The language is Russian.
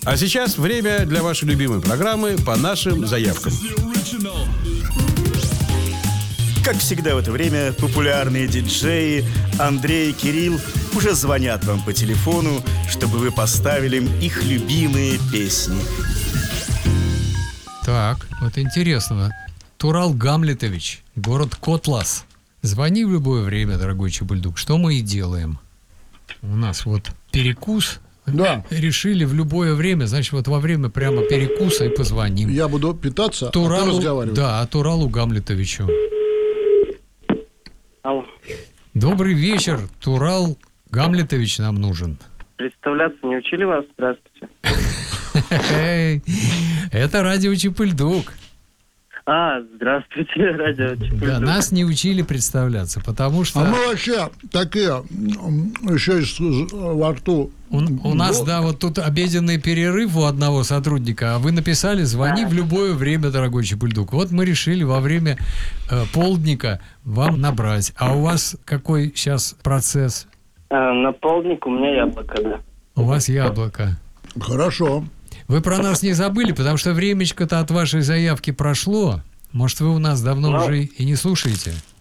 А сейчас время для вашей любимой программы «По нашим заявкам». Как всегда в это время популярные диджеи Андрей и Кирилл уже звонят вам по телефону, чтобы вы поставили им их любимые песни. Так, вот интересно. Турал Гамлетович, город Котлас. Звони в любое время, дорогой Чебульдук. Что мы и делаем. У нас вот перекус. Да. Решили в любое время, значит, вот во время прямо перекуса и позвоним. Я буду питаться, Туралу, а ты разговаривай. Да, Туралу Гамлетовичу. Алло. Добрый вечер, Турал Гамлетович нам нужен. Представляться не учили вас? Здравствуйте. Это радио Чебульдук. Здравствуйте, радио Чебульдук. Да, нас не учили представляться, потому что... А мы вообще такие, еще во рту. У нас, да, вот тут обеденный перерыв у одного сотрудника, а вы написали «Звони в любое время, дорогой Чебульдук». Вот мы решили во время полдника вам набрать. А у вас какой сейчас процесс? На полдник у меня яблоко, да. У вас яблоко. Хорошо. Вы про нас не забыли, потому что времечко-то от вашей заявки прошло. Может, вы у нас давно уже и не слушаете?